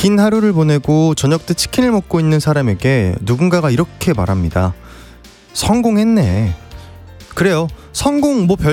긴 하루를 보내고 저녁 때 치킨을 먹고 있는 사람에게 누군가가 이렇게 말합니다. 성공했네. 그래요. 성공 뭐